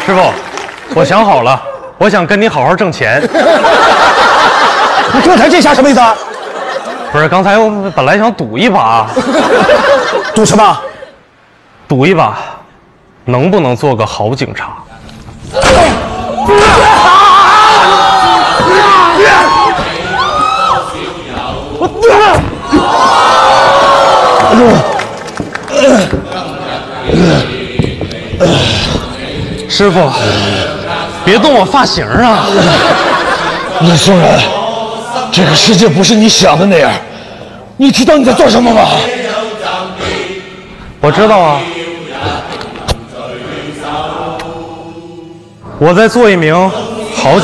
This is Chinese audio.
师傅，我想好了，我想跟你好好挣钱。 你刚才这下什么意思啊？ 不是，刚才我本来想赌一把。 赌什么？ 赌一把，能不能做个好警察？师傅，别动我发型啊！ 那宋然，这个世界不是你想的那样。你知道你在做什么吗？ 我知道啊，我在做一名